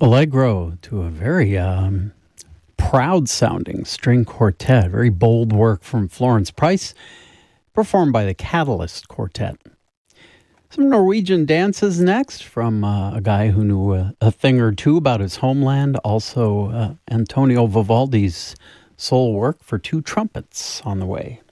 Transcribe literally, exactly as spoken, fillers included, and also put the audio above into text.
Allegro to a very um, proud-sounding string quartet. Very bold work from Florence Price, performed by the Catalyst Quartet. Some Norwegian dances next from uh, a guy who knew a, a thing or two about his homeland. Also, uh, Antonio Vivaldi's solo work for two trumpets on the way.